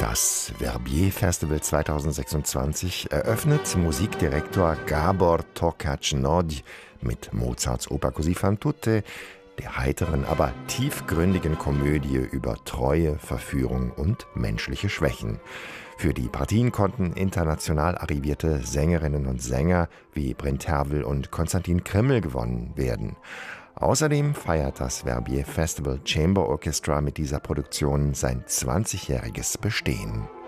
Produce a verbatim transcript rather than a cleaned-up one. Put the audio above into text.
Das Verbier Festival zweitausendsechsundzwanzig eröffnet Musikdirektor Gábor Tokach-Nagy mit Mozarts Oper Così fan tutte, der heiteren, aber tiefgründigen Komödie über Treue, Verführung und menschliche Schwächen. Für die Partien konnten international arrivierte Sängerinnen und Sänger wie Bryn Tervel und Konstantin Krimmel gewonnen werden. Außerdem feiert das Verbier Festival Chamber Orchestra mit dieser Produktion sein zwanzigjähriges Bestehen.